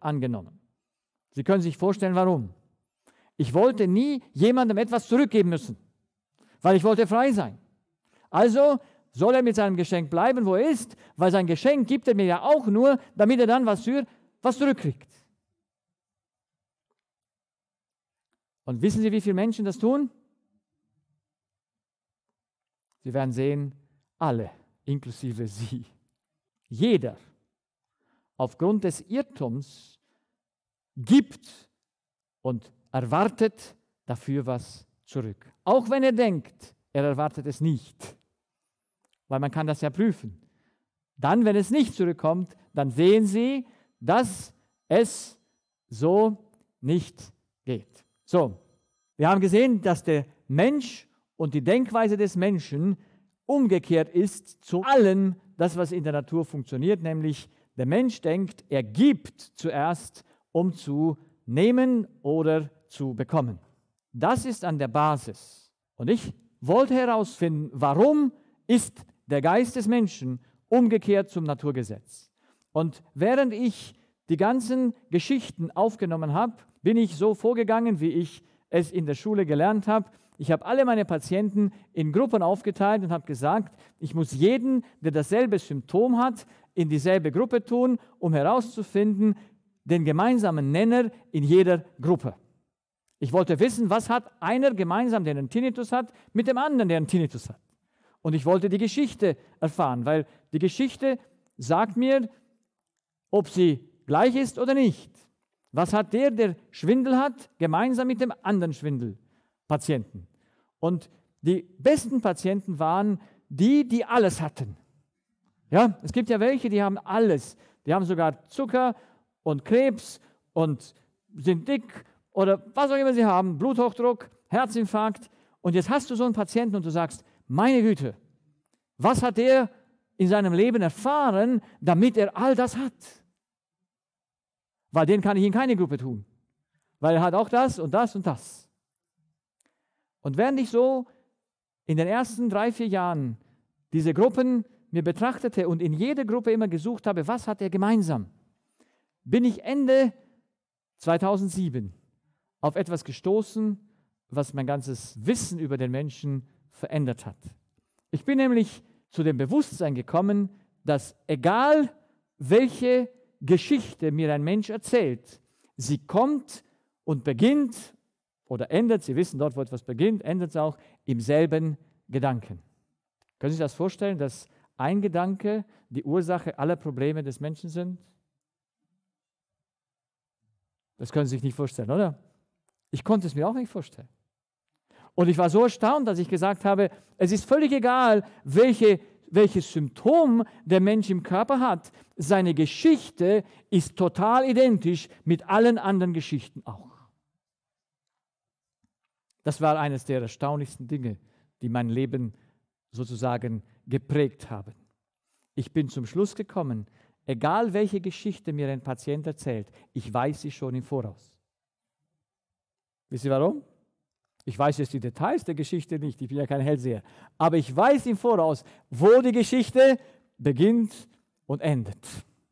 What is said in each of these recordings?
angenommen. Sie können sich vorstellen, warum. Ich wollte nie jemandem etwas zurückgeben müssen, weil ich wollte frei sein. Also soll er mit seinem Geschenk bleiben, wo er ist, weil sein Geschenk gibt er mir ja auch nur, damit er dann was zurückkriegt. Und wissen Sie, wie viele Menschen das tun? Sie werden sehen, alle, inklusive Sie. Jeder, aufgrund des Irrtums, gibt und erwartet dafür was zurück. Auch wenn er denkt, er erwartet es nicht. Weil man kann das ja prüfen. Dann, wenn es nicht zurückkommt, dann sehen Sie, dass es so nicht geht. So, wir haben gesehen, dass der Mensch und die Denkweise des Menschen umgekehrt ist zu allem, das, was in der Natur funktioniert, nämlich der Mensch denkt, er gibt zuerst, um zu nehmen oder zu bekommen. Das ist an der Basis. Und ich wollte herausfinden, warum ist der Geist des Menschen umgekehrt zum Naturgesetz. Und während ich die ganzen Geschichten aufgenommen habe, bin ich so vorgegangen, wie ich es in der Schule gelernt habe. Ich habe alle meine Patienten in Gruppen aufgeteilt und habe gesagt, ich muss jeden, der dasselbe Symptom hat, in dieselbe Gruppe tun, um herauszufinden, den gemeinsamen Nenner in jeder Gruppe. Ich wollte wissen, was hat einer gemeinsam, der einen Tinnitus hat, mit dem anderen, der einen Tinnitus hat. Und ich wollte die Geschichte erfahren, weil die Geschichte sagt mir, ob sie gleich ist oder nicht. Was hat der Schwindel hat, gemeinsam mit dem anderen Schwindelpatienten? Und die besten Patienten waren die alles hatten. Ja, es gibt ja welche, die haben alles. Die haben sogar Zucker und Krebs und sind dick oder was auch immer sie haben, Bluthochdruck, Herzinfarkt. Und jetzt hast du so einen Patienten und du sagst, meine Güte, was hat der in seinem Leben erfahren, damit er all das hat? Weil den kann ich in keine Gruppe tun. Weil er hat auch das und das und das. Und während ich so in den ersten 3-4 Jahren diese Gruppen mir betrachtete und in jeder Gruppe immer gesucht habe, was hat er gemeinsam, bin ich Ende 2007 auf etwas gestoßen, was mein ganzes Wissen über den Menschen verändert hat. Ich bin nämlich zu dem Bewusstsein gekommen, dass egal welche Geschichte mir ein Mensch erzählt, sie kommt und beginnt oder endet, Sie wissen dort, wo etwas beginnt, endet es auch im selben Gedanken. Können Sie sich das vorstellen, dass ein Gedanke die Ursache aller Probleme des Menschen sind? Das können Sie sich nicht vorstellen, oder? Ich konnte es mir auch nicht vorstellen. Und ich war so erstaunt, dass ich gesagt habe, es ist völlig egal, welches Symptom der Mensch im Körper hat. Seine Geschichte ist total identisch mit allen anderen Geschichten auch. Das war eines der erstaunlichsten Dinge, die mein Leben sozusagen geprägt haben. Ich bin zum Schluss gekommen, egal welche Geschichte mir ein Patient erzählt, ich weiß sie schon im Voraus. Wisst ihr warum? Ich weiß jetzt die Details der Geschichte nicht, ich bin ja kein Hellseher, aber ich weiß im Voraus, wo die Geschichte beginnt und endet.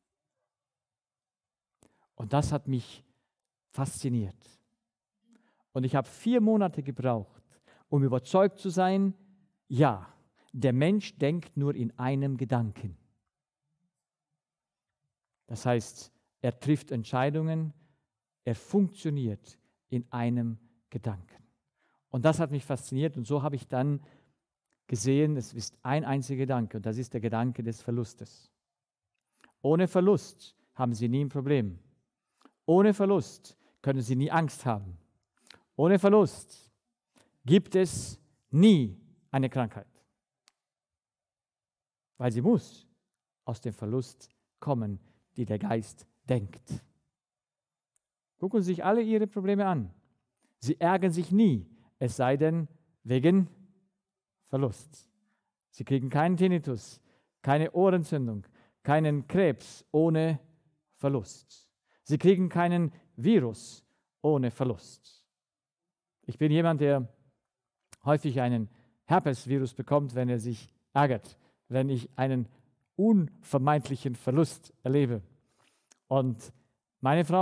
Und das hat mich fasziniert. Und ich habe 4 Monate gebraucht, um überzeugt zu sein, ja, der Mensch denkt nur in einem Gedanken. Das heißt, er trifft Entscheidungen, er funktioniert in einem Gedanken. Und das hat mich fasziniert und so habe ich dann gesehen, es ist ein einziger Gedanke und das ist der Gedanke des Verlustes. Ohne Verlust haben Sie nie ein Problem. Ohne Verlust können Sie nie Angst haben. Ohne Verlust gibt es nie eine Krankheit. Weil sie muss aus dem Verlust kommen, die der Geist denkt. Gucken Sie sich alle Ihre Probleme an. Sie ärgern sich nie, es sei denn wegen Verlust. Sie kriegen keinen Tinnitus, keine Ohrentzündung, keinen Krebs ohne Verlust. Sie kriegen keinen Virus ohne Verlust. Ich bin jemand, der häufig einen Herpesvirus bekommt, wenn er sich ärgert, wenn ich einen unvermeidlichen Verlust erlebe. Und meine Frau